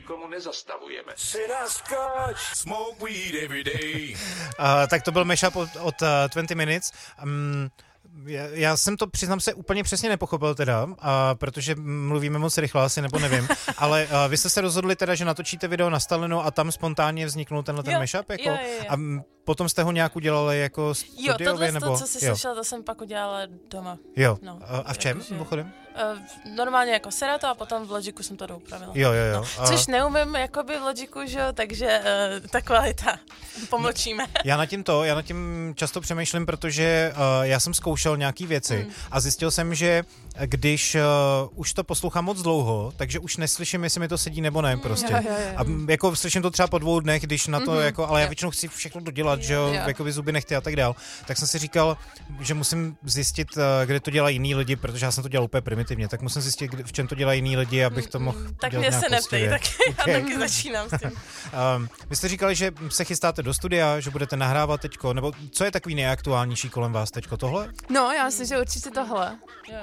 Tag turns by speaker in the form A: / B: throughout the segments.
A: nikomu nezastavujeme.
B: Smoke weed every day.
C: Tak to byl mashup od 20 Minutes. Já jsem to, přiznám se, úplně přesně nepochopil teda, protože mluvíme moc rychle asi, nebo nevím, ale vy jste se rozhodli teda, že natočíte video na Stalinu a tam spontánně vzniknul ten mashup, jako?
D: Jo.
C: A potom jste ho nějak udělali jako studiově,
D: Jo,
C: nebo?
D: tohle, co jsi slyšel, to jsem pak udělala doma.
C: Jo,
D: no,
C: a v čem,
D: jakože,
C: mimochodem?
D: Normálně jako Serato a potom v Logiku jsem to doupravila.
C: Jo.
D: No, což neumím jakoby v Logiku, že jo, takže ta kvalita, pomlčíme.
C: Já nad tím často přemýšlím, protože já jsem zkoušel nějaký věci a zjistil jsem, že když už to poslouchám moc dlouho, takže už neslyším, jestli mi to sedí nebo ne prostě.
D: Jo.
C: A jako slyším to třeba po 2 dnech, když na to jako, ale já většinou chci všechno dodělat, že jo, jakoby zuby nechty a tak dál. Tak jsem si říkal, že musím zjistit, kde to dělají jiní lidi, protože já jsem to dělal úplně primitivně, tak musím zjistit, v čem to dělají jiní lidi, abych to mohl
D: tak
C: dělat
D: mě se neptej, tak
C: okay.
D: já taky začínám s tím.
C: Vy jste říkali, že se chystáte do studia, že budete nahrávat teďko, nebo co je takový nejaktuálnější kolem vás teďko, tohle?
E: No, já myslím, že určitě tohle.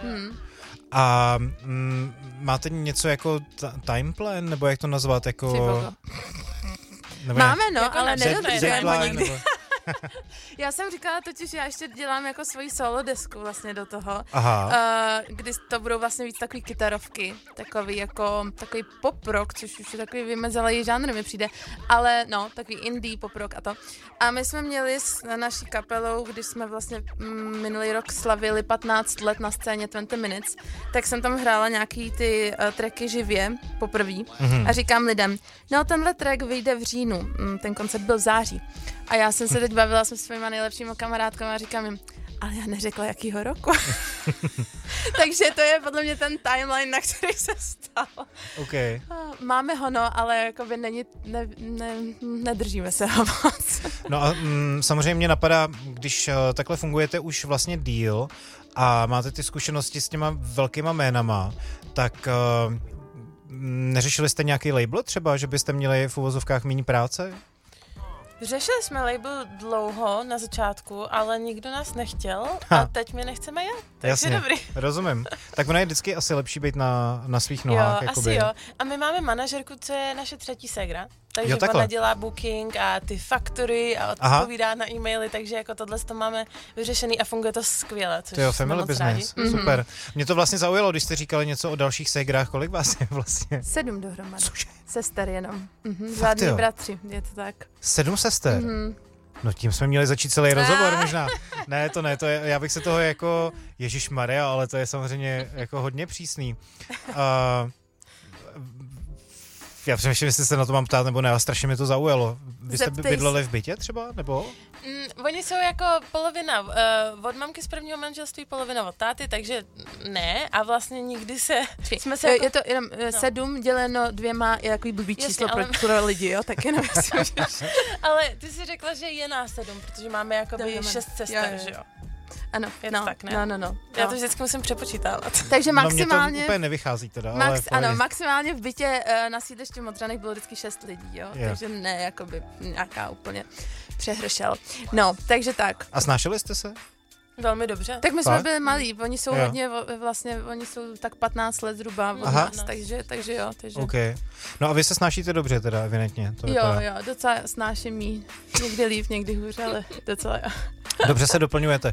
C: A máte něco jako time plan, nebo jak to nazvat, jako...
E: Máme, no,
D: jako
E: ale nedodržujeme nikdy.
C: Nebo...
E: Já jsem říkala totiž, že já ještě dělám jako svoji solo desku vlastně do toho, kdy to budou vlastně víc takový kytarovky, takový pop rock, což už je takový vymezelý žánr mi přijde, ale no, takový indie pop rock a to. A my jsme měli s naší kapelou, když jsme vlastně minulý rok slavili 15 let na scéně 20 Minutes, tak jsem tam hrála nějaký ty tracky živě poprvé a říkám lidem, no tenhle track vyjde v říjnu, ten koncert byl v září. A já jsem se teď bavila se svýma nejlepšíma kamarádkama a říkám jim, ale já neřekla, jakýho roku. Takže to je podle mě ten timeline, na který se stal.
C: Okay.
E: Máme ho, no, ale jakoby nedržíme se ho moc.
C: No a samozřejmě mě napadá, když takhle fungujete už vlastně díl a máte ty zkušenosti s těma velkýma jménama, tak neřešili jste nějaký label třeba, že byste měli v uvozovkách méně práce?
D: Řešili jsme label dlouho na začátku, ale nikdo nás nechtěl a teď my nechceme jet, takže
C: jasně,
D: dobrý.
C: Rozumím. Tak ono je vždycky asi lepší být na svých nohách.
D: Jo,
C: jakoby.
D: asi jo. A my máme manažerku, co je naše třetí ségra, takže
C: jo,
D: ona dělá booking a ty faktury a odpovídá na e-maily, takže jako tohle to máme vyřešený a funguje to skvěle, což
C: to jo, family business, super. Mě to vlastně zaujalo, když jste říkali něco o dalších ségrách, kolik vás je vlastně?
E: 7 dohromady. Sester jenom.
C: Fakt,
E: žádný bratři, je to tak.
C: 7 sester? No tím jsme měli začít celý rozhovor možná. Ne, to je, já bych se toho jako, ježišmarja, ale to je samozřejmě jako hodně přísný. Já přemýšlím, jestli se na to mám ptát, nebo ne, a strašně mě to zaujalo. Vy jste bydleli v bytě třeba, nebo?
D: Oni jsou jako polovina od mamky z prvního manželství, polovina od táty, takže ne a vlastně nikdy jsme se...
E: Je to jenom 7 děleno 2 je takový blbý číslo pro lidi, jo, tak jenom
D: Ale ty jsi řekla, že je nás 7, protože máme jakoby 6 sester, že jo?
E: Ano,
D: tak, ne?
E: No.
D: Já to vždycky musím přepočítávat.
E: Takže maximálně...
C: Mě to úplně nevychází teda,
E: ale maximálně v bytě na sídlišti Modranek bylo vždycky 6 lidí, jo? Takže ne, jakoby nějaká úplně přehršel. No, takže tak.
C: A snášeli jste se?
D: Velmi dobře.
E: Tak my jsme byli malí, oni jsou hodně, vlastně, oni jsou tak 15 let zhruba od nás, takže jo. Takže.
C: Okay. No a vy se snášíte dobře teda, evidentně. To
E: jo, docela snáším jí. Někdy líp, někdy hůř, ale docela jo.
C: Dobře se doplňujete.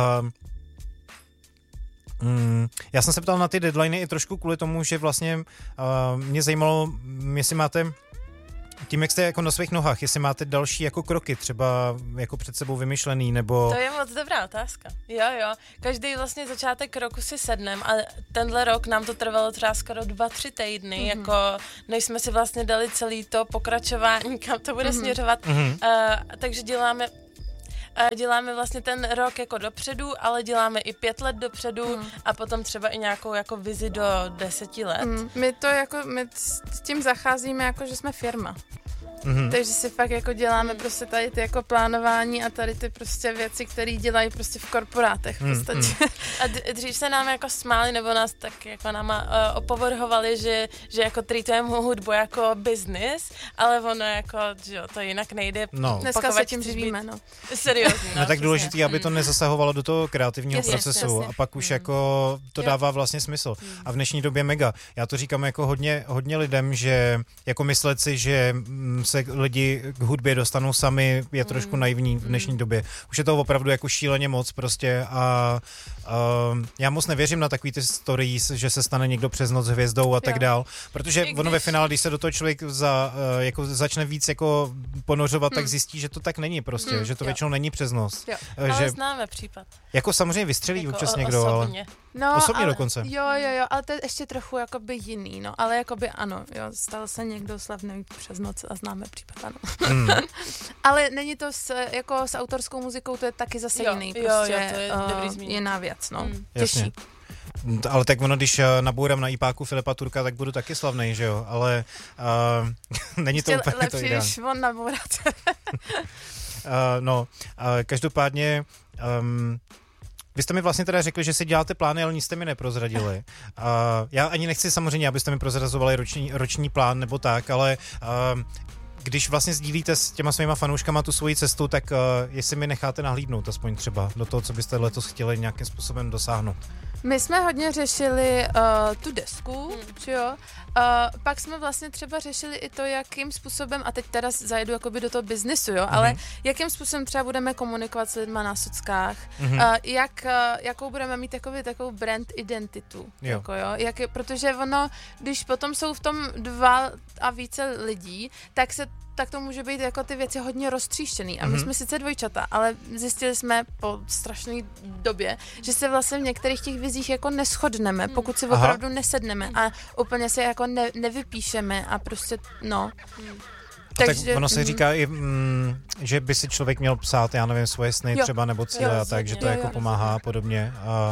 C: Já jsem se ptal na ty deadliny i trošku kvůli tomu, že vlastně mě zajímalo, jestli máte tím, jak jste jako na svých nohách, jestli máte další jako kroky, třeba jako před sebou vymyšlený, nebo...
D: To je moc dobrá otázka. Jo. Každý vlastně začátek roku si sednem a tenhle rok nám to trvalo třeba skoro 2-3 týdny, jako než jsme si vlastně dali celý to pokračování, kam to bude směřovat. Takže děláme vlastně ten rok jako dopředu, ale děláme i 5 let dopředu a potom třeba i nějakou jako vizi do 10 let.
E: My s tím zacházíme jako, že jsme firma. Takže si fakt jako děláme prostě tady ty jako plánování a tady ty prostě věci, které dělají prostě v korporátech v podstatě.
D: A dřív se nám jako smáli, nebo nás tak jako náma opovrhovali, že jako treatujeme hudbu jako business, ale ono jako, že jo, to jinak nejde.
C: No.
E: Dneska se tím živíme, no.
D: Seriózně,
C: No tak důležitý, aby to nezasahovalo do toho kreativního procesu a pak už jako to dává vlastně smysl. A v dnešní době mega. Já to říkám jako hodně lidem, že jako myslet si, že se lidi k hudbě dostanou sami, je trošku naivní v dnešní době. Už je to opravdu jako šíleně moc prostě a já moc nevěřím na takový ty stories, že se stane někdo přes noc hvězdou a tak dál, protože ono ve finále, když se do toho člověk jako začne víc jako ponořovat, tak zjistí, že to tak není prostě, že to většinou není přes noc.
D: Ale známe případ.
C: Jako samozřejmě vystřelí
D: jako
C: občas někdo,
D: osobně.
C: ale...
E: No,
C: osobně dokonce.
E: Jo, ale to je ještě trochu jakoby jiný, no, ale jakoby ano, jo, stal se někdo slavný přes noc a známe případ, ano. Ale není to jako s autorskou muzikou, to je taky zase jiný, prostě
D: to je dobrý
E: jiná věc, no,
C: Jasně.
E: těžší.
C: Ale tak ono, když nabourám na IPáku Filipa Turka, tak budu taky slavnej, že jo, ale není to úplně
E: lepší,
C: to ideální.
E: než on nabourat.
C: Každopádně vy jste mi vlastně teda řekli, že si děláte plány, ale nic jste mi neprozradili. Já ani nechci samozřejmě, abyste mi prozrazovali roční plán nebo tak, ale když vlastně sdílíte s těma svýma fanouškama tu svoji cestu, tak jestli mi necháte nahlídnout aspoň třeba do toho, co byste letos chtěli nějakým způsobem dosáhnout.
E: My jsme hodně řešili tu desku, jo. Pak jsme vlastně třeba řešili i to, jakým způsobem, a teď teda zajedu jakoby do toho biznisu, jo, ale jakým způsobem třeba budeme komunikovat s lidma na sockách, jakou budeme mít takovou brand identitu, jako, jo, protože ono, když potom jsou v tom 2 a více lidí, tak to může být jako ty věci hodně roztříštěný. A my jsme sice dvojčata, ale zjistili jsme po strašné době, že se vlastně v některých těch vizích jako neshodneme, pokud si opravdu nesedneme a úplně se jako nevypíšeme a prostě, no.
C: Takže, tak ono se říká i, že by si člověk měl psát, já nevím, svoje sny třeba nebo cíle a tak, že to jako pomáhá a podobně.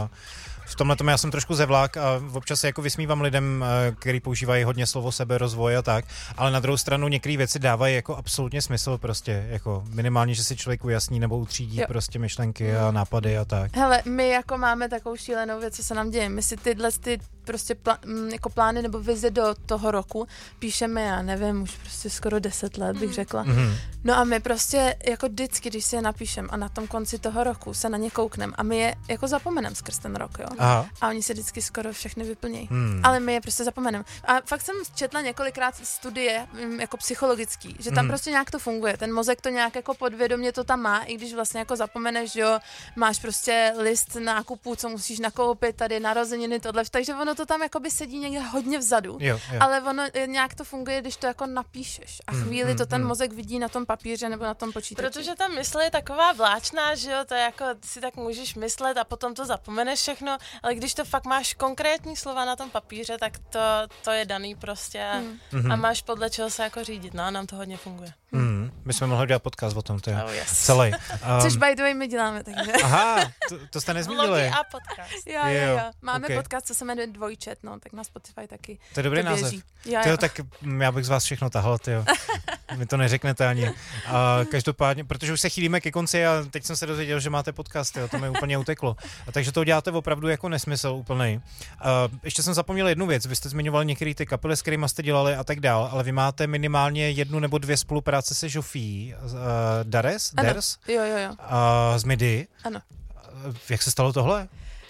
C: V tomhle tomu já jsem trošku zevlák a občas se jako vysmívám lidem, kteří používají hodně slovo seberozvoj a tak, ale na druhou stranu některé věci dávají jako absolutně smysl prostě, jako minimálně, že si člověk ujasní nebo utřídí prostě myšlenky a nápady a tak.
E: Hele, my jako máme takovou šílenou věc, co se nám děje, my si tyhle prostě jako plány nebo vize do toho roku píšeme, já nevím, už prostě skoro 10 let bych řekla. No a my prostě jako vždycky, když si je napíšem a na tom konci toho roku se na ně kouknem a my je jako zapomenem skrz ten rok, jo. A oni se vždycky skoro všechny vyplnějí. Ale my je prostě zapomenem. A fakt jsem četla několikrát studie jako psychologický, že tam prostě nějak to funguje. Ten mozek to nějak jako podvědomě to tam má, i když vlastně jako zapomeneš, že jo, máš prostě list nákupů, co musíš nakoupit, tady narozeniny, tohle, takže ono to tam jakoby sedí někde hodně vzadu.
C: Jo.
E: Ale ono nějak to funguje, když to jako napíšeš. A chvíli to ten mozek vidí na tom papíře nebo na tom počítači.
D: Protože ta mysl je taková vláčná, že jo, to je jako si tak můžeš myslet a potom to zapomeneš všechno, ale když to fakt máš konkrétní slova na tom papíře, tak to je daný prostě a máš podle čeho se jako řídit, no a nám to hodně funguje.
C: My jsme mohli dělat podcast o tom, to je celý.
E: Což by the way my děláme, takže.
C: Aha, to jste nezmínili.
D: Vlogy a podcast.
E: Jo. Máme podcast, co se jmenuje Dvojčet, no, tak na Spotify taky.
C: To je dobrý název.
E: Jo.
C: Tak já bych z vás všechno tahal, tyjo. Vy to neřeknete ani. Každopádně, protože už se chýlíme ke konci a teď jsem se dozvěděl, že máte podcast, jo, to mi úplně uteklo. A takže to děláte opravdu jako nesmysl úplnej. Ještě jsem zapomněl jednu věc, vy jste zmiňovali některé ty kapely, s kterými jste dělali a tak dál, ale vy máte minimálně 1 nebo 2 spolupráce se Žofí. Ders?
E: Jo.
C: Z MIDI.
E: Ano.
C: Jak se stalo tohle?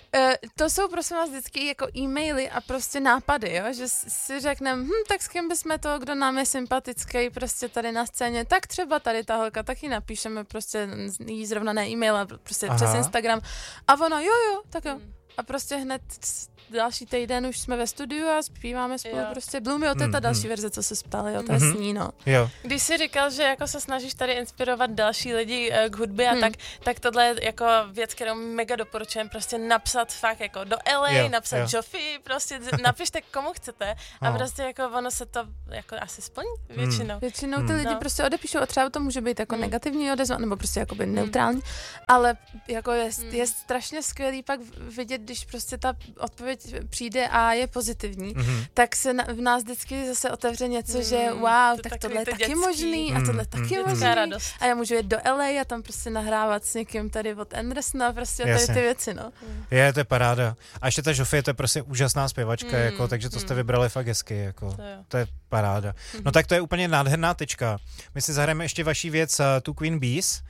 E: To jsou prosím vás vždycky jako e-maily a prostě nápady, jo? Že si řekneme, tak s kým bychom to, kdo nám je sympatický prostě tady na scéně, tak třeba tady ta holka, tak ji napíšeme prostě jí zrovna ne e-mail, ale prostě přes Instagram a ona jo, tak jo. A prostě hned další týden už jsme ve studiu a zpíváme spolu prostě Bloomy, to je ta další verze, co se ptali, jo, to je s ní, no.
C: Jo.
D: Když jsi říkal, že jako se snažíš tady inspirovat další lidi k hudbě a tak tohle je jako věc, kterou mega doporučujem, prostě napsat fakt jako do LA, napsat Joffy, prostě napište komu chcete a prostě jako ono se to jako asi splní většinou.
E: Většinou ty lidi prostě odepíšou a třeba to může být jako negativní odezva, nebo prostě jakoby neutrální, ale jako je strašně skvělý pak vidět, když prostě ta odpověď přijde a je pozitivní, tak se v nás vždycky zase otevře něco, že wow, tak tohle je taky možný a tohle taky možný. A já můžu jít do LA a tam prostě nahrávat s někým tady od Andersona, prostě tady ty věci, no.
C: Je, to je paráda. A ještě ta Žofie, to je prostě úžasná zpěvačka, jako, takže to jste vybrali fakt hezky, jako. To je paráda. No tak to je úplně nádherná tečka. My si zahrajeme ještě vaší věc Two Queen Bees.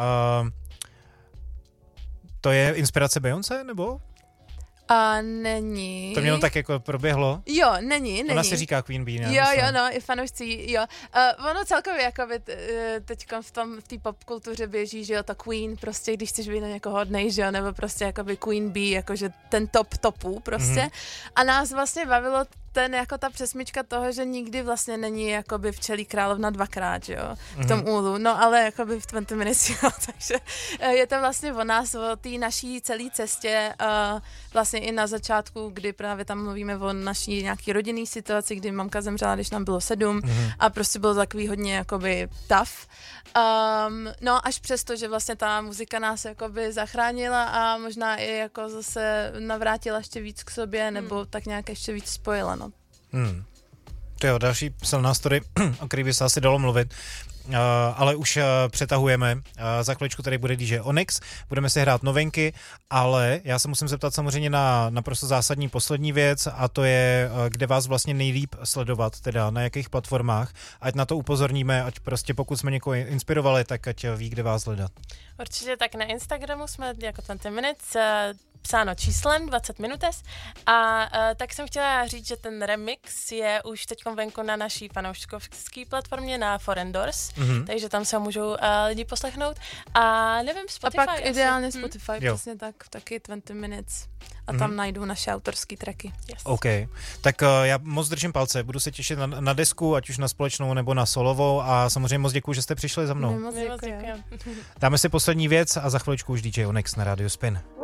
C: To je inspirace Beyoncé, nebo?
E: A není.
C: To mě jenom tak jako proběhlo?
E: Jo, není.
C: Ona si říká Queen Bee, ne?
E: Jo, no, i fanoušci, jo. Ono celkově jakoby teď v té popkultuře běží, že jo, ta Queen, prostě, když chceš být na někoho hodnej, že jo, nebo prostě jakoby Queen Bee, jakože ten top topů prostě. A nás vlastně bavilo jako ta přesmička toho, že nikdy vlastně není jakoby včelí královna dvakrát, jo, v tom úlu, no ale jakoby v 20 minutes, jo, takže je to vlastně o nás, o té naší celé cestě, vlastně i na začátku, kdy právě tam mluvíme o naší nějaký rodinný situaci, kdy mamka zemřela, když nám bylo 7 a prostě bylo takový hodně jakoby tough. No až přesto, že vlastně ta muzika nás jakoby zachránila a možná i jako zase navrátila ještě víc k sobě, nebo tak nějak ještě víc spojila, no.
C: To je další silná story, o který by se asi dalo mluvit. Ale už přetahujeme. Za chviličku tady bude DJ Onyx, budeme si hrát novinky, ale já se musím zeptat samozřejmě na naprosto zásadní poslední věc a to je, kde vás vlastně nejlíp sledovat, teda na jakých platformách, ať na to upozorníme, ať prostě pokud jsme někoho inspirovali, tak ať ví, kde vás hledat.
D: Určitě tak na Instagramu jsme jako 20 minutes, psáno číslem 20 minutes a tak jsem chtěla říct, že ten remix je už teďkom venku na naší fanouškovské platformě na Foreign Doors, takže tam se můžou lidi poslechnout a nevím, Spotify.
E: A pak ideálně Spotify, přesně tak, taky 20 minutes a tam najdou naše autorský tracky.
C: Yes. OK, tak já moc držím palce, budu se těšit na desku, ať už na společnou nebo na solovou a samozřejmě moc děkuju, že jste přišli za mnou.
E: Moc děkuji.
C: Dáme si poslední věc a za chviličku už DJ Onyx na Radio Spin.